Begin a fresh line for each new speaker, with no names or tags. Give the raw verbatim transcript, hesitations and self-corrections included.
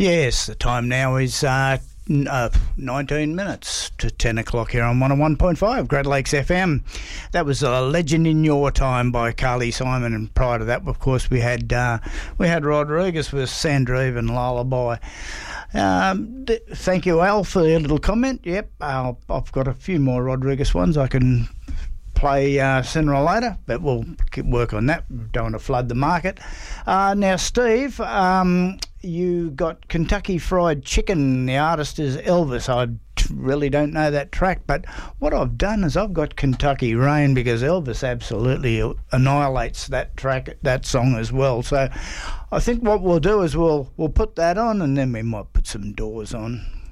Yes, the time now is uh, n- uh, nineteen minutes to ten o'clock here on one oh one point five Great Lakes F M. That was a Legend in Your Time by Carly Simon, and prior to that, of course, we had uh, we had Rodriguez with Sandreve and Lullaby. Um, th- thank you, Al, for your little comment. Yep, uh, I've got a few more Rodriguez ones I can play uh, sooner or later, but we'll keep work on that. Don't want to flood the market. Uh, now, Steve, um, you got Kentucky Fried Chicken. The artist is Elvis. I really don't know that track, but what I've done is I've got Kentucky Rain, because Elvis absolutely annihilates that track, that song as well. So I think what we'll do is we'll we'll put that on, and then we might put some Doors on.